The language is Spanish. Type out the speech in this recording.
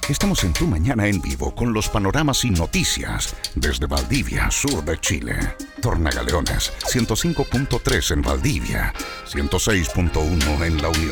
Estamos en Tu Mañana en Vivo con los panoramas y noticias desde Valdivia, sur de Chile. Tornagaleones, 105.3 en Valdivia, 106.1 en La Unión.